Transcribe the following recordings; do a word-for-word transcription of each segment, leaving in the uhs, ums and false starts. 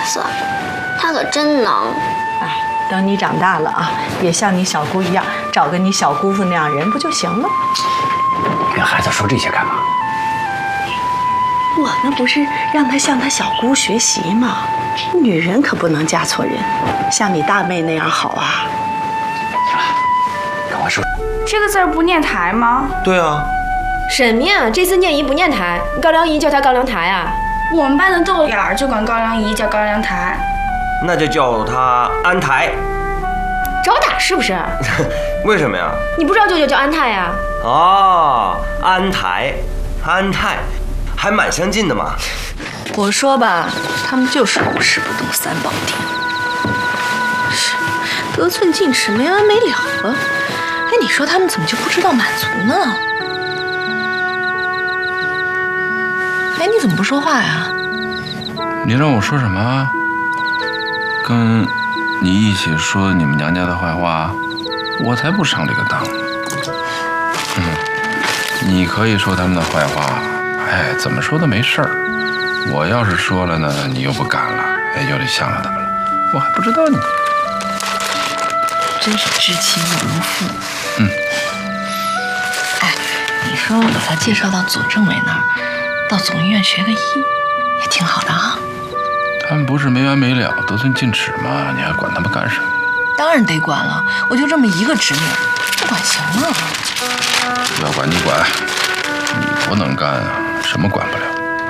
子，他可真能。 哎，等你长大了啊，也像你小姑一样，找个你小姑父那样人不就行了？ 跟孩子说这些干嘛？ 我那不是让他向他小姑学习吗？女人可不能嫁错人，像你大妹那样好啊。 行了，赶快说。 这个字儿不念台吗？ 对啊。 什么呀？这次念姨不念台，高粱姨叫她高粱台啊。 我们班的豆眼儿就管高粱姨叫高粱台。 那就叫她安台。 找打是不是？ 为什么呀？ 你不知道舅舅叫安泰呀？ 哦，安台，安泰，还蛮相近的嘛。 我说吧，他们就是五十不懂三宝殿，是得寸进尺没完没了了。哎，你说他们怎么就不知道满足呢？哎，你怎么不说话呀？ 你让我说什么？跟你一起说你们娘家的坏话？我才不上这个当。嗯，你可以说他们的坏话，哎，怎么说都没事儿。我要是说了呢，你又不敢了，哎，又得向着他们了。我还不知道呢。 真是知其母如父。 嗯。 哎，你说把他介绍到左政委那儿，到总医院学个医，也挺好的啊。 他们不是没完没了、得寸进尺吗？你还管他们干什么？ 当然得管了，我就这么一个侄女，不管行吗？ 要管你管，你多能干啊，什么管不了？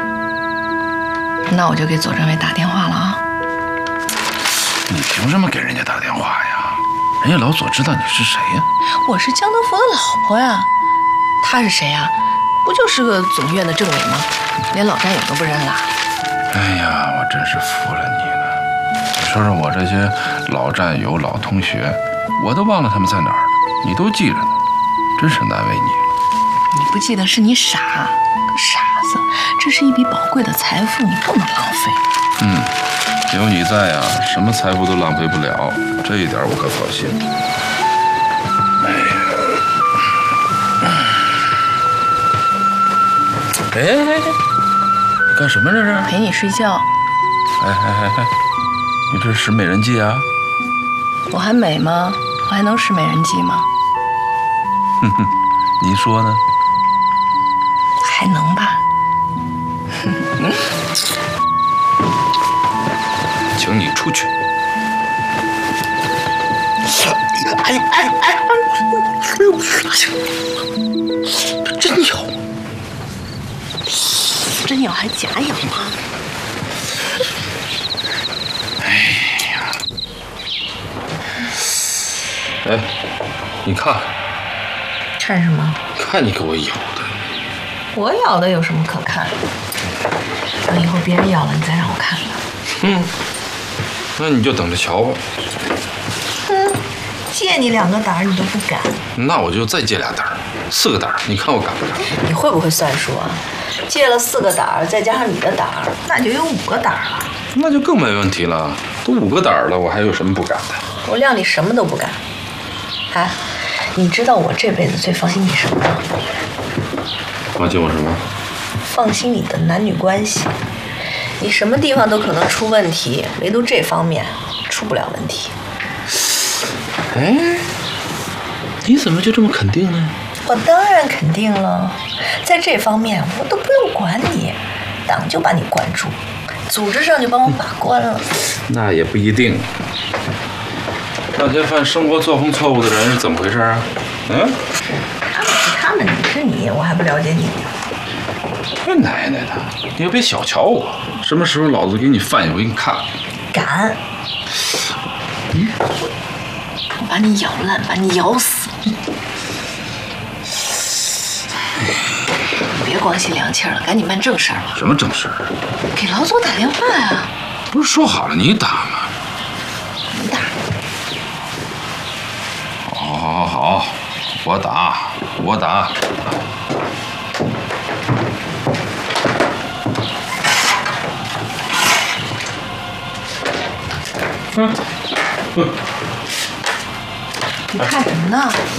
那我就给左政委打电话了啊。 你凭什么给人家打电话呀？人家老左知道你是谁呀？ 我是江德福的老婆呀。他是谁呀？不就是个总院的政委吗？连老战友都不认了。 哎呀，我真是服了你了！你说说我这些老战友、老同学，我都忘了他们在哪儿了，你都记着呢，真是难为你了。 你不记得是你傻，个傻子！这是一笔宝贵的财富，你不能浪费。 嗯，有你在呀，什么财富都浪费不了，这一点我可放心。哎呀，哎哎哎，你干什么这是？ 陪你睡觉。 哎哎哎哎，你这是使美人计啊？ 我还美吗？我还能使美人计吗？ 哼哼，您说呢？ 还能吧。 请你出去。 哎哎哎哎！真咬，真咬还假咬吗？ 哎呀！哎，你看， 看什么？ 看你给我咬的。 我咬的有什么可看的？等以后别人咬了，你再让我看看。 嗯，那你就等着瞧吧。 哼，借你两个胆儿你都不敢。 那我就再借俩胆儿，四个胆儿，你看我敢不敢？ 你会不会算数啊？借了四个胆儿，再加上你的胆儿，那就有五个胆儿了。 那就更没问题了，都五个胆儿了，我还有什么不敢的？ 我谅你什么都不敢。哎，你知道我这辈子最放心你什么吗？ 放心我什么？ 放心你的男女关系。你什么地方都可能出问题，唯独这方面出不了问题。 哎，你怎么就这么肯定呢？ 我当然肯定了，在这方面我都不用管你，党就把你关注，组织上就帮我把关了。 那也不一定。那些犯生活作风错误的人是怎么回事啊？嗯？ 他们是他们，你是你，我还不了解你。 这奶奶的，你可别小瞧我，什么时候老子给你饭我给你看。 敢！嗯，我把你咬烂，把你咬死。你别光心凉气了，赶紧办正事吧。 什么正事？ 给老左打电话呀！ 不是说好了你打吗？ 你打。 好，好，好，好，我打，我打。嗯，嗯。 你看什么呢？